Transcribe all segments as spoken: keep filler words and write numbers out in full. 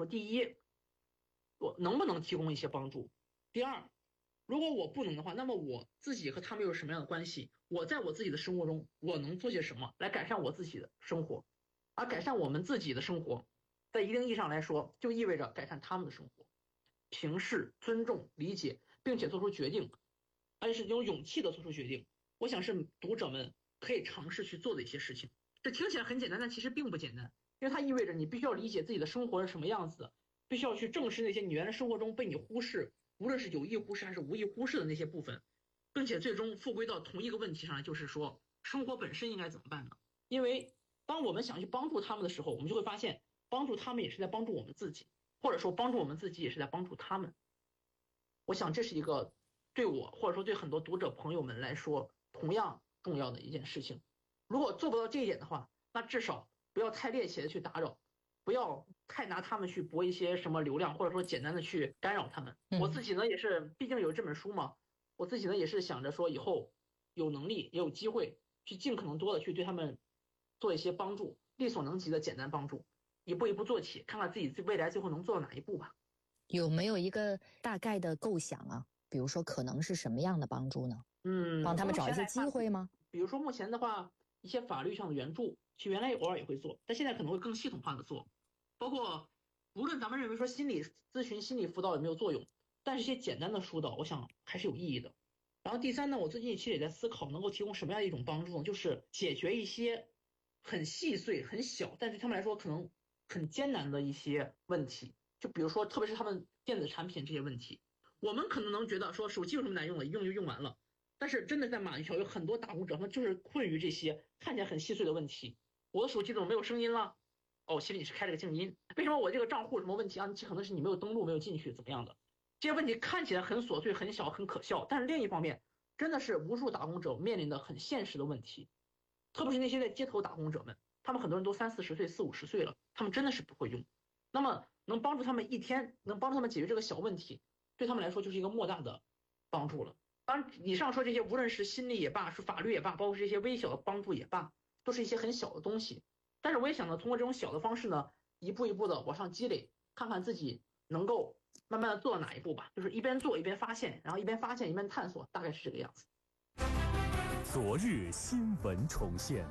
说，第一，我能不能提供一些帮助？第二，如果我不能的话，那么我自己和他们有什么样的关系？我在我自己的生活中，我能做些什么来改善我自己的生活？而改善我们自己的生活，在一定意义上来说，就意味着改善他们的生活。平视、尊重、理解，并且做出决定，而且是有勇气的做出决定。我想是读者们可以尝试去做的一些事情。这听起来很简单，但其实并不简单，因为它意味着你必须要理解自己的生活是什么样子的，必须要去正视那些你原来生活中被你忽视，无论是有意忽视还是无意忽视的那些部分，并且最终复归到同一个问题上来，就是说生活本身应该怎么办呢？因为当我们想去帮助他们的时候，我们就会发现帮助他们也是在帮助我们自己，或者说帮助我们自己也是在帮助他们。我想这是一个对我或者说对很多读者朋友们来说同样重要的一件事情。如果做不到这一点的话，那至少不要太猎奇的去打扰，不要太拿他们去博一些什么流量，或者说简单的去干扰他们。我自己呢也是，毕竟有这本书嘛，我自己呢也是想着说以后有能力也有机会去尽可能多的去对他们做一些帮助，力所能及的简单帮助，一步一步做起，看看自己未来最后能做到哪一步吧。 有没有一个大概的构想啊？比如说可能是什么样的帮助呢？ 嗯， 帮他们找一些机会吗？ 比如说目前的话，一些法律上的援助，其实原来偶尔也会做，但现在可能会更系统化的做。包括无论咱们认为说心理咨询、心理辅导有没有作用，但是一些简单的疏导，我想还是有意义的。然后第三呢，我最近其实也在思考，能够提供什么样的一种帮助呢？就是解决一些很细碎、很小，但对他们来说可能很艰难的一些问题。就比如说，特别是他们电子产品这些问题，我们可能能觉得说手机有什么难用的，一用就用完了。但是真的在马桥有很多打工者，他们就是困于这些看起来很细碎的问题。我的手机怎么没有声音了？哦，其实你是开了个静音。为什么我这个账户什么问题啊？你可能是你没有登录，没有进去，怎么样的？这些问题看起来很琐碎、很小、很可笑，但是另一方面，真的是无数打工者面临的很现实的问题。特别是那些在街头打工者们，他们很多人都三四十岁、四五十岁了，他们真的是不会用。那么能帮助他们一天，能帮助他们解决这个小问题，对他们来说就是一个莫大的帮助了。当然，以上说这些，无论是心理也罢，是法律也罢，包括这些微小的帮助也罢，都是一些很小的东西。但是我也想呢，通过这种小的方式呢，一步一步的往上积累，看看自己能够慢慢的做到哪一步吧。就是一边做一边发现，然后一边发现一边探索，大概是这个样子。 昨日新闻重现。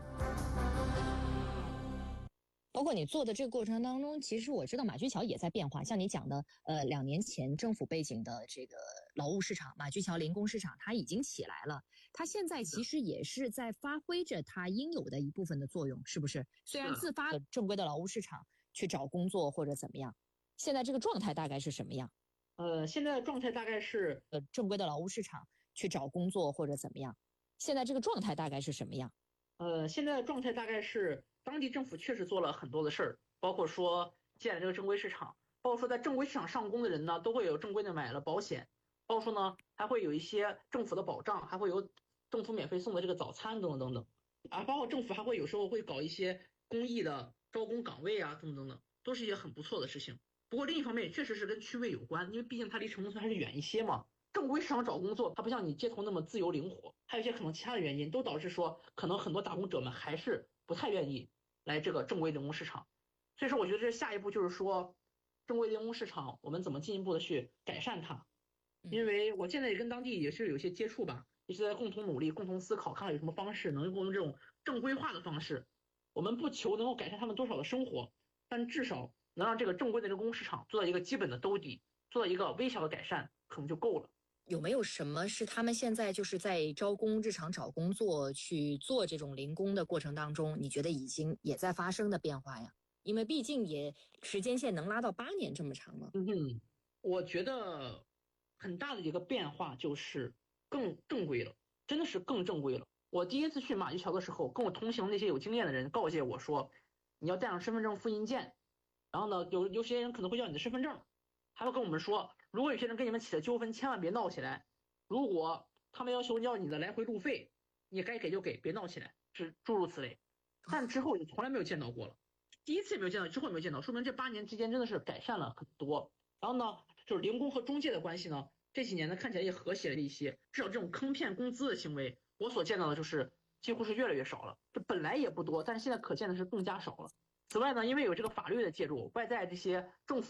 包括你做的这个过程当中，其实我知道马驹桥也在变化。像你讲的，呃，两年前政府背景的这个劳务市场，马驹桥零工市场，它已经起来了。它现在其实也是在发挥着它应有的一部分的作用，是不是？虽然自发正规的劳务市场去找工作或者怎么样，现在这个状态大概是什么样？ 呃，现在的状态大概是呃，正规的劳务市场去找工作或者怎么样，现在这个状态大概是什么样？ 呃，现在的状态大概是。当地政府确实做了很多的事儿，包括说建了这个正规市场，包括说在正规市场上工的人呢，都会有正规的买了保险，包括说呢还会有一些政府的保障，还会有政府免费送的这个早餐等等等等，啊，包括政府还会有时候会搞一些公益的招工岗位啊，等等等等，都是一些很不错的事情。不过另一方面也确实是跟区位有关，因为毕竟它离城中村还是远一些嘛。正规市场找工作，它不像你街头那么自由灵活，还有一些可能其他的原因，都导致说可能很多打工者们还是不太愿意来这个正规零工市场。所以说我觉得这下一步就是说正规零工市场我们怎么进一步的去改善它。因为我现在也跟当地也是有些接触吧，也是在共同努力共同思考，看看有什么方式能够用这种正规化的方式，我们不求能够改善他们多少的生活，但至少能让这个正规的零工市场做到一个基本的兜底，做到一个微小的改善可能就够了。 有没有什么是他们现在就是在招工日常找工作去做这种零工的过程当中，你觉得已经也在发生的变化呀？因为毕竟也时间线能拉到八年这么长吗？ 嗯，我觉得很大的一个变化就是更正规了，真的是更正规了。我第一次去马驹桥的时候，跟我同行那些有经验的人告诫我说，你要带上身份证复印件，然后呢，有有些人可能会要你的身份证。还会跟我们说，如果有些人跟你们起了纠纷，千万别闹起来。如果他们要求要你的来回路费，你该给就给，别闹起来，是诸如此类。但之后就从来没有见到过了，第一次也没有见到，之后也没有见到，说明这八年之间真的是改善了很多。然后呢，就是零工和中介的关系呢，这几年呢看起来也和谐了一些，至少这种坑骗工资的行为，我所见到的就是几乎是越来越少了。这本来也不多，但是现在可见的是更加少了。此外呢，因为有这个法律的介入，外在这些政府